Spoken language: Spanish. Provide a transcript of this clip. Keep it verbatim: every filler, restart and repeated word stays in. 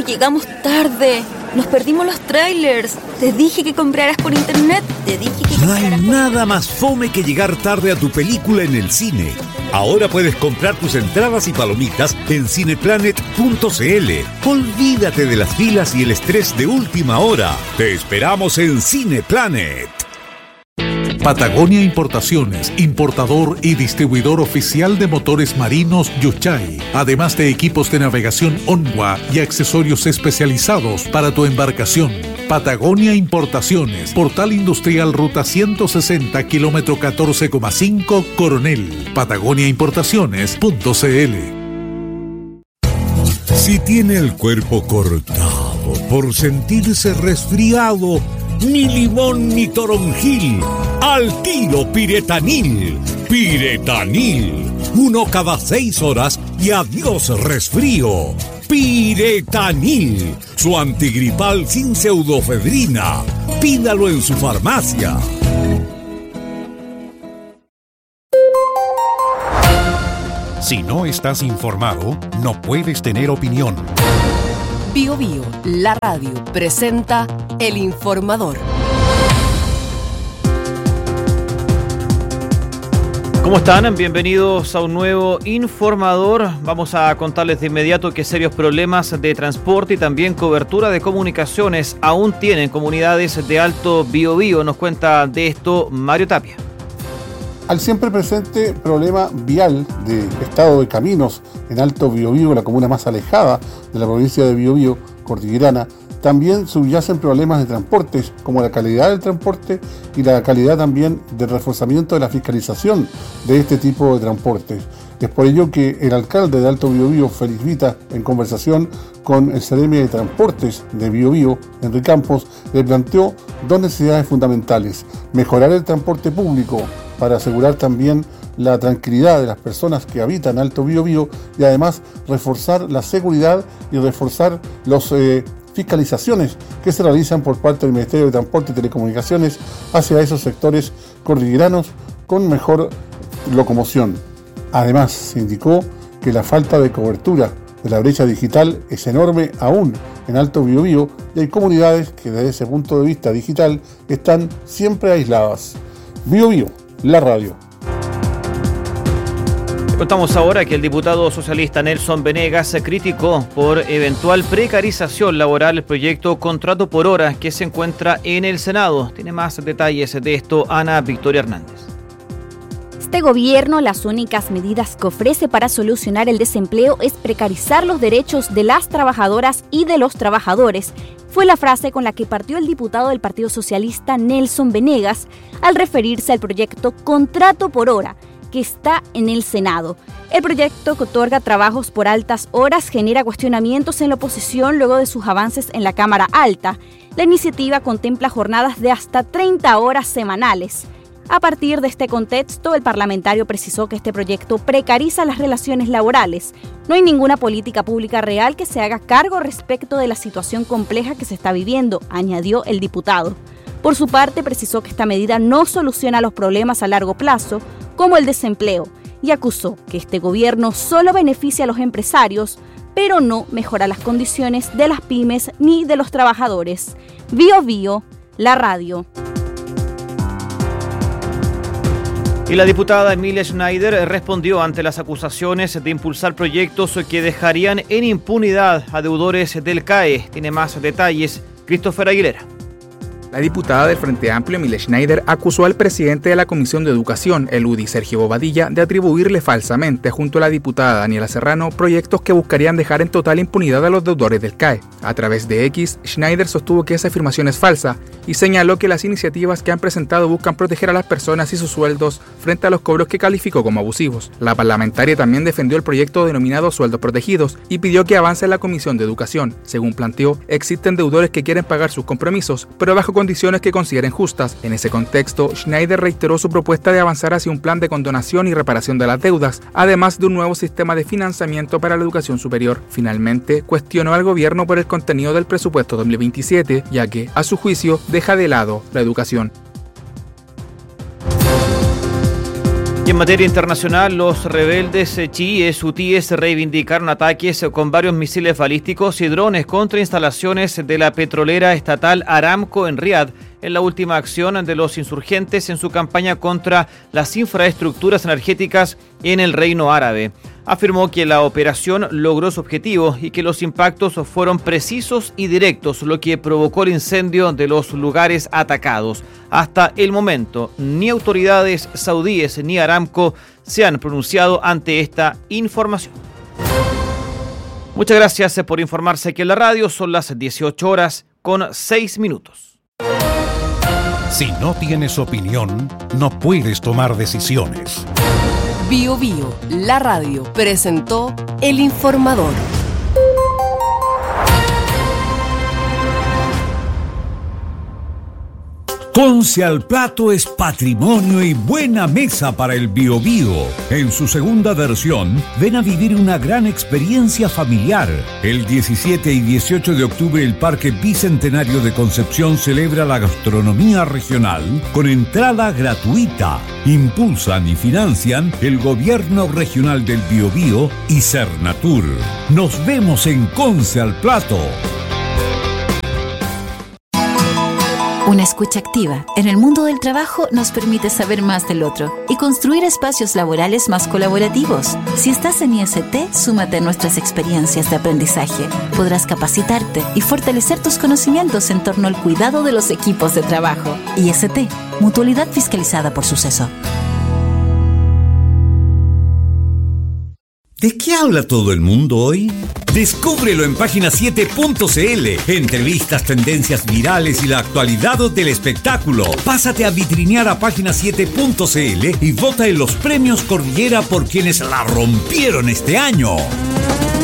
llegamos tarde. Nos perdimos los trailers. Te dije que compraras por internet. Te dije que No hay compraras por nada más fome que llegar tarde a tu película en el cine. Ahora puedes comprar tus entradas y palomitas en cineplanet punto c l. Olvídate de las filas y el estrés de última hora. Te esperamos en Cineplanet. Patagonia Importaciones, importador y distribuidor oficial de motores marinos Yuchay, además de equipos de navegación Onwa y accesorios especializados para tu embarcación. Patagonia Importaciones, Portal Industrial Ruta ciento sesenta, kilómetro catorce coma cinco, Coronel. Patagonia Importaciones punto c l. Si tiene el cuerpo cortado por sentirse resfriado, ni limón ni toronjil, al tiro Piretanil. Piretanil, uno cada seis horas y adiós resfrío. Piretanil, su antigripal sin pseudofedrina. Pídalo en su farmacia. Si no estás informado, no puedes tener opinión. Bio Bio, la radio, presenta El Informador. ¿Cómo están? Bienvenidos a un nuevo Informador. Vamos a contarles de inmediato que serios problemas de transporte y también cobertura de comunicaciones aún tienen comunidades de Alto Biobío. Nos cuenta de esto Mario Tapia. Al siempre presente problema vial de estado de caminos en Alto Biobío, la comuna más alejada de la provincia de Biobío, cordillerana, también subyacen problemas de transportes, como la calidad del transporte y la calidad también del reforzamiento de la fiscalización de este tipo de transportes. Es por ello que el alcalde de Alto Biobío, Félix Vita, en conversación con el Seremi de Transportes de Biobío, Enrique Campos, le planteó dos necesidades fundamentales: mejorar el transporte público para asegurar también la tranquilidad de las personas que habitan Alto Biobío y además reforzar la seguridad y reforzar las eh, fiscalizaciones que se realizan por parte del Ministerio de Transporte y Telecomunicaciones hacia esos sectores cordilleranos con mejor locomoción. Además, se indicó que la falta de cobertura de la brecha digital es enorme aún en Alto Biobío y hay comunidades que desde ese punto de vista digital están siempre aisladas. Biobío, la radio. Contamos ahora que el diputado socialista Nelson Venegas criticó por eventual precarización laboral el proyecto Contrato por Hora que se encuentra en el Senado. Tiene más detalles de esto Ana Victoria Hernández. Este gobierno, las únicas medidas que ofrece para solucionar el desempleo es precarizar los derechos de las trabajadoras y de los trabajadores. Fue la frase con la que partió el diputado del Partido Socialista Nelson Venegas al referirse al proyecto Contrato por Hora, que está en el Senado. El proyecto, que otorga trabajos por altas horas, genera cuestionamientos en la oposición luego de sus avances en la Cámara Alta. La iniciativa contempla jornadas de hasta treinta horas semanales. A partir de este contexto, el parlamentario precisó que este proyecto precariza las relaciones laborales. No hay ninguna política pública real que se haga cargo respecto de la situación compleja que se está viviendo, añadió el diputado. Por su parte, precisó que esta medida no soluciona los problemas a largo plazo, como el desempleo, y acusó que este gobierno solo beneficia a los empresarios, pero no mejora las condiciones de las pymes ni de los trabajadores. Bio Bio, la radio. Y la diputada Emilia Schneider respondió ante las acusaciones de impulsar proyectos que dejarían en impunidad a deudores del C A E. Tiene más detalles Christopher Aguilera. La diputada del Frente Amplio, Emilia Schneider, acusó al presidente de la Comisión de Educación, el U D I, Sergio Bobadilla, de atribuirle falsamente, junto a la diputada Daniela Serrano, proyectos que buscarían dejar en total impunidad a los deudores del C A E. A través de X, Schneider sostuvo que esa afirmación es falsa y señaló que las iniciativas que han presentado buscan proteger a las personas y sus sueldos frente a los cobros que calificó como abusivos. La parlamentaria también defendió el proyecto denominado Sueldos Protegidos y pidió que avance en la Comisión de Educación. Según planteó, existen deudores que quieren pagar sus compromisos, pero bajo condiciones que consideren justas. En ese contexto, Schneider reiteró su propuesta de avanzar hacia un plan de condonación y reparación de las deudas, además de un nuevo sistema de financiamiento para la educación superior. Finalmente, cuestionó al gobierno por el contenido del presupuesto dos mil veintisiete, ya que, a su juicio, deja de lado la educación. Y en materia internacional, los rebeldes chiíes hutíes reivindicaron ataques con varios misiles balísticos y drones contra instalaciones de la petrolera estatal Aramco en Riad, en la última acción de los insurgentes en su campaña contra las infraestructuras energéticas en el Reino Árabe. Afirmó que la operación logró su objetivo y que los impactos fueron precisos y directos, lo que provocó el incendio de los lugares atacados. Hasta el momento, ni autoridades saudíes ni Aramco se han pronunciado ante esta información. Muchas gracias por informarse aquí en la radio. Son las dieciocho horas con seis minutos. Si no tienes opinión, no puedes tomar decisiones. Bio Bio, la radio, presentó El Informador. Conce al Plato es patrimonio y buena mesa para el Biobío. En su segunda versión, ven a vivir una gran experiencia familiar. El diecisiete y dieciocho de octubre, el Parque Bicentenario de Concepción celebra la gastronomía regional con entrada gratuita. Impulsan y financian el Gobierno Regional del Biobío y Cernatur. Nos vemos en Conce al Plato. Una escucha activa en el mundo del trabajo nos permite saber más del otro y construir espacios laborales más colaborativos. Si estás en I S T, súmate a nuestras experiencias de aprendizaje. Podrás capacitarte y fortalecer tus conocimientos en torno al cuidado de los equipos de trabajo. I S T, Mutualidad Fiscalizada por Suceso. ¿De qué habla todo el mundo hoy? Descúbrelo en página siete punto c l. Entrevistas, tendencias virales y la actualidad del espectáculo. Pásate a vitrinear a página siete punto c l y vota en los premios Cordillera por quienes la rompieron este año.